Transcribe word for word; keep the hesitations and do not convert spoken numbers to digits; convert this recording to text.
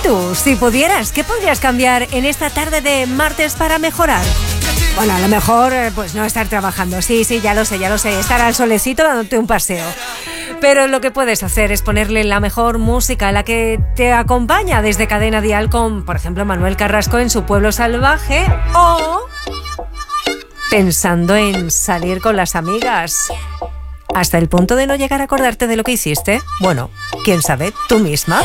tú, si pudieras, ¿qué podrías cambiar en esta tarde de martes para mejorar? Bueno, a lo mejor, pues no estar trabajando. Sí, sí, ya lo sé, ya lo sé. Estar al solecito dándote un paseo. Pero lo que puedes hacer es ponerle la mejor música, la que te acompaña desde Cadena Dial con, por ejemplo, Manuel Carrasco en Su Pueblo Salvaje, o pensando en salir con las amigas hasta el punto de no llegar a acordarte de lo que hiciste. Bueno, quién sabe, tú misma.